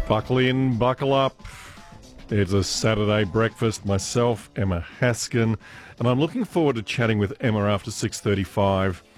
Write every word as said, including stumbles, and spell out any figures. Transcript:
Buckle in, buckle up. It's a Saturday breakfast. Myself, Emma Haskin, and I'm looking forward to chatting with Emma after six thirty-five.